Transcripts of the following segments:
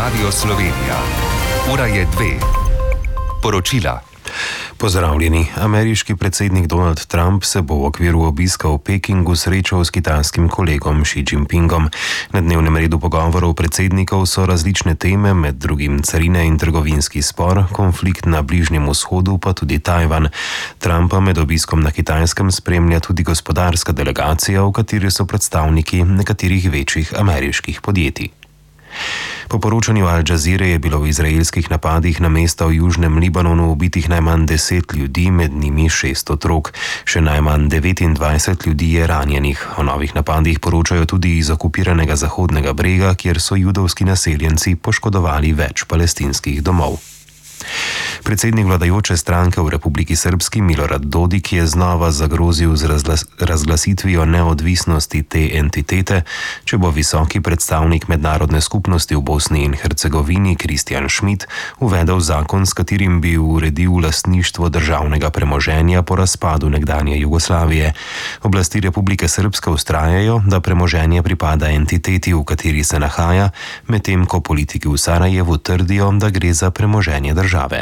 Radio Slovenija. Ura je 2. Poročila. Pozdravljeni. Ameriški predsednik Donald Trump se bo v okviru obiska v Pekingu srečal s kitajskim kolegom Xi Jinpingom. Na dnevnem redu pogovorov predsednikov so različne teme, med drugim carine in trgovinski spor, konflikt na Bližnjem vzhodu, pa tudi Tajvan. Trumpa med obiskom na Kitajskem spremlja tudi gospodarska delegacija, v kateri so predstavniki nekaterih večjih ameriških podjetij. Po poročanju Al Jazeere je bilo v izraelskih napadih na mesta v južnem Libanonu ubitih najmanj 10 ljudi, med njimi 6 otrok. Še najmanj 29 ljudi je ranjenih. O novih napadih poročajo tudi iz okupiranega Zahodnega brega, kjer so judovski naseljenci poškodovali več palestinskih domov. Predsednik vladajoče stranke v Republiki Srbski Milorad Dodik je znova zagrozil z razglasitvijo neodvisnosti te entitete, če bo visoki predstavnik mednarodne skupnosti v Bosni in Hercegovini Kristjan Schmidt uvedel zakon, s katerim bi uredil lastništvo državnega premoženja po razpadu nekdanje Jugoslavije. Oblasti Republike Srbske vztrajajo, da premoženje pripada entiteti, v kateri se nahaja, medtem ko politiki v Sarajevu trdijo, da gre za premoženje države.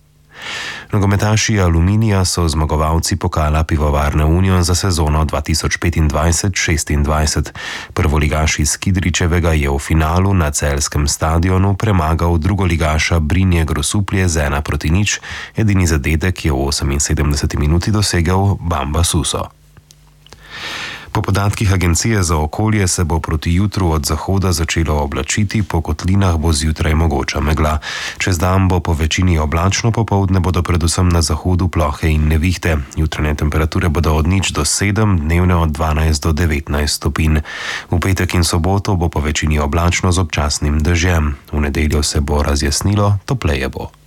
Nogometaši Aluminija so zmagovalci pokala Pivovarne Union za sezono 2025-26. Prvoligaš iz Kidričevega je v finalu na celjskem stadionu premagal drugoligaša Brinje Grosuplje z 1-0. Edini zadetek je v 78 minuti dosegel Bamba Suso. Po podatkih Agencije za okolje se bo proti jutru od zahoda začelo oblačiti, po kotlinah bo zjutraj mogoča megla. Čez dan bo po večini oblačno, popoldne bodo predvsem na zahodu plohe in nevihte. Jutranje temperature bodo od 0 do 7, dnevne od 12 do 19 stopinj. V petek in soboto bo po večini oblačno z občasnim dežjem. V nedeljo se bo razjasnilo, topleje bo.